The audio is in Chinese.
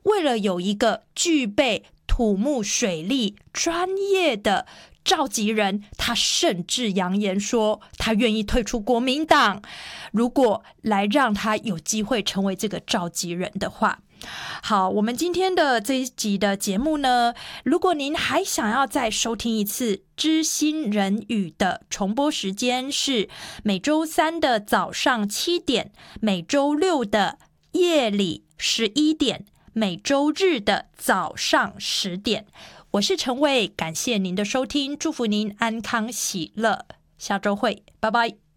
为了有一个具备土木水利专业的召集人，他甚至扬言说他愿意退出国民党，如果来让他有机会成为这个召集人的话。好，我们今天的这一集的节目呢，如果您还想要再收听一次知心人语的重播时间，是每周三的早上7点，每周六的夜里11点，每周日的早上10点。我是陈慧，感谢您的收听，祝福您安康喜乐，下周会，拜拜。